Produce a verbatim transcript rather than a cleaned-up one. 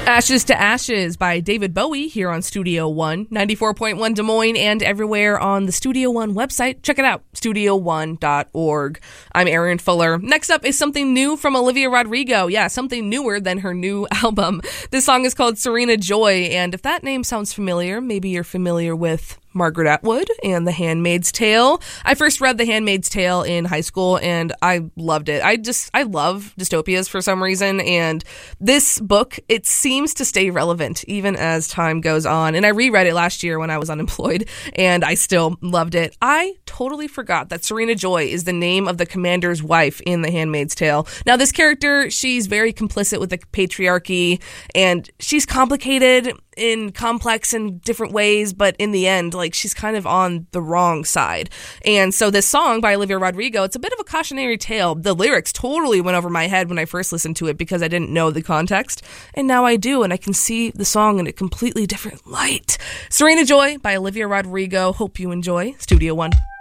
Ashes to Ashes by David Bowie here on Studio One, ninety-four point one Des Moines, and everywhere on the Studio One website. Check it out, studio one dot org. I'm Aaron Fuller. Next up is something new from Olivia Rodrigo. Yeah, something newer than her new album. This song is called Serena Joy, and if that name sounds familiar, maybe you're familiar with Margaret Atwood and The Handmaid's Tale. I first read The Handmaid's Tale in high school and I loved it. I just, I love dystopias for some reason, and this book, it seems to stay relevant even as time goes on. And I reread it last year when I was unemployed and I still loved it. I totally forgot that Serena Joy is the name of the commander's wife in The Handmaid's Tale. Now, this character, she's very complicit with the patriarchy and she's complicated in complex and different ways, but in the end, like, she's kind of on the wrong side. And so this song by Olivia Rodrigo, it's a bit of a cautionary tale. The lyrics totally went over my head when I first listened to it because I didn't know the context, and now I do, and I can see the song in a completely different light. Serena Joy by Olivia Rodrigo. Hope you enjoy Studio One.